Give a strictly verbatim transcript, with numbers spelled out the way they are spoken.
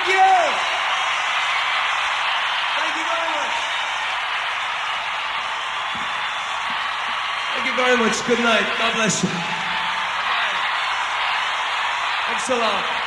you. Thank you very much. Thank you very much. Good night. God bless you. Thanks a lot.